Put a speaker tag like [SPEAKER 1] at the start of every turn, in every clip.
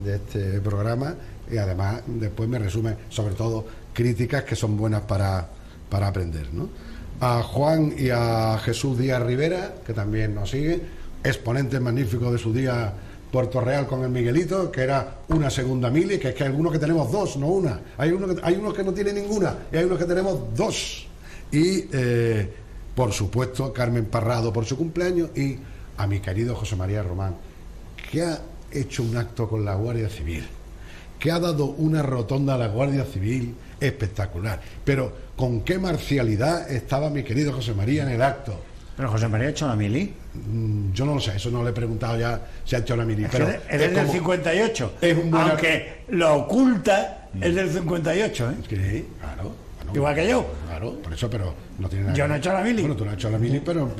[SPEAKER 1] de este programa y además después me resume sobre todo críticas que son buenas para aprender, ¿no? A Juan y a Jesús Díaz Rivera, que también nos sigue, exponentes magníficos de su día Puerto Real con el Miguelito, que era una segunda mili, que es que hay algunos que tenemos dos, no una, hay unos que no tienen ninguna y hay unos que tenemos dos. Y por supuesto Carmen Parrado por su cumpleaños, y a mi querido José María Román, que ha hecho un acto con la Guardia Civil, que ha dado una rotonda a la Guardia Civil espectacular, pero con qué marcialidad estaba mi querido José María en el acto.
[SPEAKER 2] ¿Pero José María ha hecho la mili?
[SPEAKER 1] Yo no lo sé, eso no le he preguntado ya si ha hecho la mili, pero
[SPEAKER 2] es del 58,
[SPEAKER 1] es un buen
[SPEAKER 2] aunque lo oculta, es del 58, ¿eh?
[SPEAKER 1] Sí, claro. Bueno,
[SPEAKER 2] igual que yo.
[SPEAKER 1] Claro, por eso, pero no tiene nada.
[SPEAKER 2] Yo no he hecho la mili.
[SPEAKER 1] Bueno, tú no has hecho la mili, pero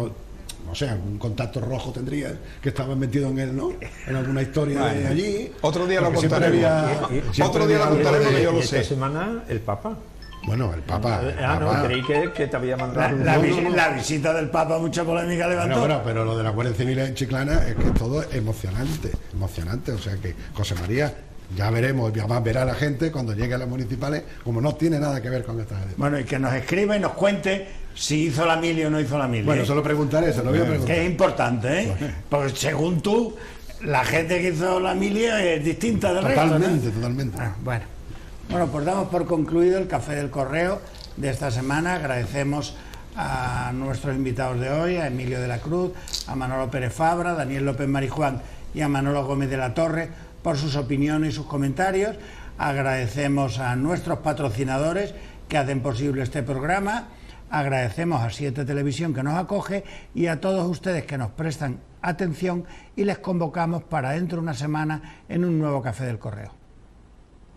[SPEAKER 1] no sé, algún contacto rojo tendría que estaba metido en él, ¿no? En alguna historia de allí.
[SPEAKER 3] Otro día lo contaremos. Otro día lo contaremos, que yo lo sé.
[SPEAKER 4] Esta semana el Papa.
[SPEAKER 1] Bueno, el Papa.
[SPEAKER 4] No, creí que te había mandado.
[SPEAKER 2] La visita del Papa mucha polémica levantó.
[SPEAKER 1] Bueno, pero lo de la Guardia Civil en Chiclana es que todo es emocionante. O sea que José María, ya veremos, y además verá la gente cuando llegue a las municipales, como no tiene nada que ver con esta.
[SPEAKER 2] Bueno, y que nos escriba y nos cuente si hizo la mili o no hizo la mili.
[SPEAKER 1] Bueno, se lo preguntaré, se lo voy a preguntar.
[SPEAKER 2] Que es importante, ¿eh? Porque según tú, la gente que hizo la mili es distinta del resto, ¿no?
[SPEAKER 1] Totalmente.
[SPEAKER 2] Bueno, pues damos por concluido el Café del Correo de esta semana. Agradecemos a nuestros invitados de hoy, a Emilio de la Cruz, a Manolo Pérez Fabra, Daniel López Marijuán y a Manolo Gómez de la Torre por sus opiniones y sus comentarios. Agradecemos a nuestros patrocinadores que hacen posible este programa. Agradecemos a 7 Televisión que nos acoge y a todos ustedes que nos prestan atención, y les convocamos para dentro de una semana en un nuevo Café del Correo.